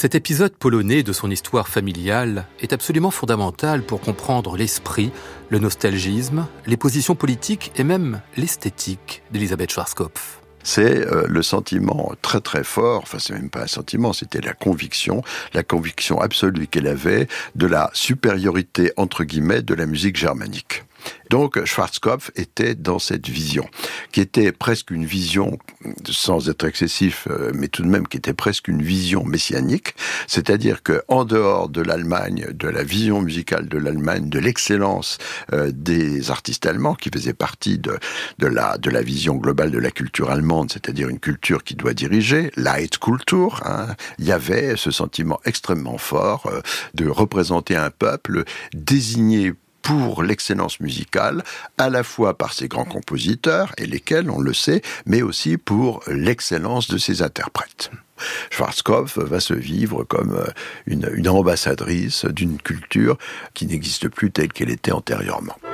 Cet épisode polonais de son histoire familiale est absolument fondamental pour comprendre l'esprit, le nostalgisme, les positions politiques et même l'esthétique d'Elisabeth Schwarzkopf. C'est le sentiment très très fort, enfin c'est même pas un sentiment, c'était la conviction absolue qu'elle avait de la supériorité entre guillemets de la musique germanique. Donc Schwarzkopf était dans cette vision, qui était presque une vision, sans être excessif, mais tout de même qui était presque une vision messianique, c'est-à-dire qu'en dehors de l'Allemagne, de la vision musicale de l'Allemagne, de l'excellence des artistes allemands, qui faisaient partie de la vision globale de la culture allemande, c'est-à-dire une culture qui doit diriger, Leitkultur, il y avait ce sentiment extrêmement fort de représenter un peuple désigné pour l'excellence musicale, à la fois par ses grands compositeurs, et lesquels, on le sait, mais aussi pour l'excellence de ses interprètes. Schwarzkopf va se vivre comme une ambassadrice d'une culture qui n'existe plus telle qu'elle était antérieurement.